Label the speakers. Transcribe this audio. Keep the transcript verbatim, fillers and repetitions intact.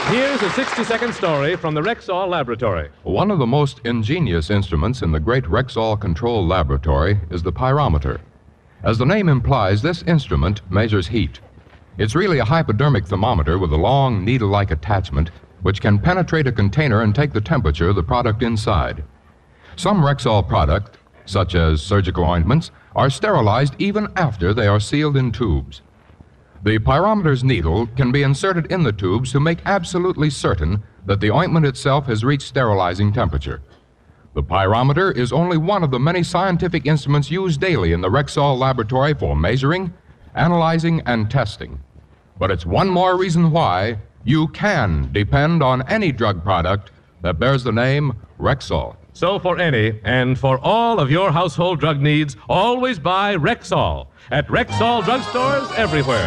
Speaker 1: Here's a sixty-second story from the Rexall Laboratory.
Speaker 2: One of the most ingenious instruments in the great Rexall Control Laboratory is the pyrometer. As the name implies, this instrument measures heat. It's really a hypodermic thermometer with a long needle-like attachment which can penetrate a container and take the temperature of the product inside. Some Rexall products, such as surgical ointments, are sterilized even after they are sealed in tubes. The pyrometer's needle can be inserted in the tubes to make absolutely certain that the ointment itself has reached sterilizing temperature. The pyrometer is only one of the many scientific instruments used daily in the Rexall Laboratory for measuring, analyzing, and testing. But it's one more reason why you can depend on any drug product that bears the name Rexall.
Speaker 1: So for any and for all of your household drug needs, always buy Rexall at Rexall drugstores everywhere.